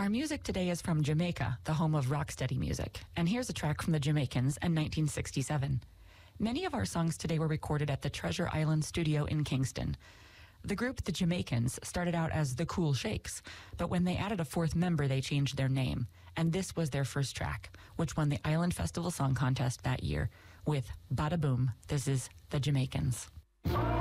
Our music today is from Jamaica, the home of rocksteady music. And here's a track from the Jamaicans in 1967. Many of our songs today were recorded at the Treasure Island studio in Kingston. The group, the Jamaicans, started out as the Cool Shakes, but when they added a fourth member, they changed their name. And this was their first track, which won the Island Festival Song Contest that year with Bada Boom. This is the Jamaicans.